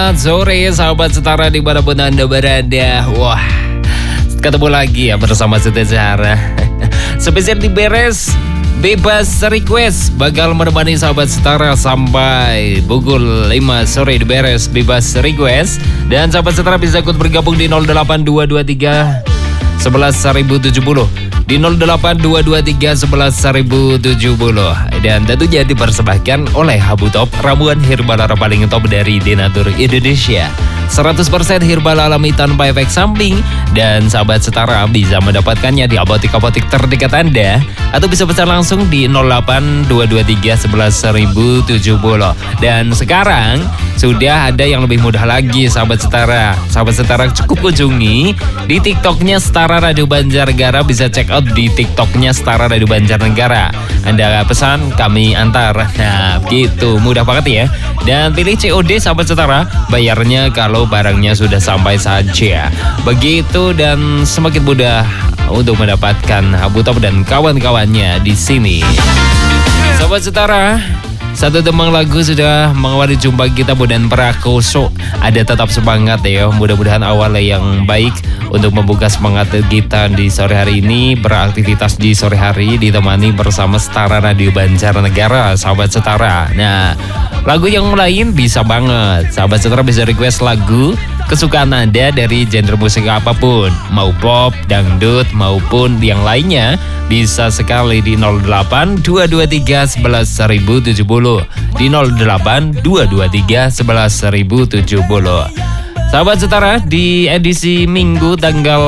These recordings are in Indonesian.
Selamat sore sahabat setara dimanapun Anda berada. Wah, ketemu lagi ya bersama Siti Zahra. Spesial di beres bebas request bakal menemani sahabat setara sampai pukul 5 sore di beres bebas request. Dan sahabat setara bisa ikut bergabung di 08223 11.070 di 08223 11.070 dan tentunya dipersembahkan oleh Habu Top, ramuan herbal paling top dari Denatur Indonesia. 100% herbal alami tanpa efek samping, dan sahabat setara bisa mendapatkannya di apotek-apotek terdekat Anda atau bisa pesan langsung di 08223 11.070. Dan sekarang sudah ada yang lebih mudah lagi sahabat setara. Sahabat setara cukup kunjungi di TikToknya Setara Radio Banjarnegara, bisa check out di TikToknya Setara Radio Banjarnegara. Anda pesan, kami antar. Nah, gitu mudah banget ya. Dan pilih COD sahabat setara, bayarnya kalau barangnya sudah sampai saja. Begitu, dan semakin mudah untuk mendapatkan Habu Top dan kawan-kawannya di sini. Sahabat setara, satu tembang lagu sudah mengawali jumpa kita, Bondan Prakoso. Ada tetap semangat ya, mudah-mudahan awal yang baik untuk membuka semangat kita di sore hari ini. Beraktivitas di sore hari ditemani bersama Setara Radio Banjarnegara, sahabat setara. Nah, lagu yang lain bisa banget sahabat setara bisa request lagu kesukaan Anda dari genre musik apapun, mau pop, dangdut maupun yang lainnya, bisa sekali di 08223 11.070 di 08223 11.070. Sahabat setara, di edisi Minggu tanggal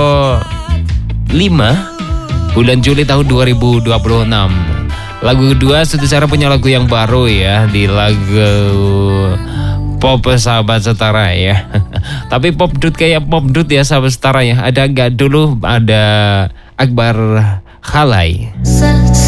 5 bulan Juli tahun 2026, lagu kedua Siti Zahra punya lagu yang baru ya, di lagu pop sahabat setara ya. Tapi pop dut kayak pop dut ya sahabat setara ya. Ada nggak dulu ada Akbar Khalai.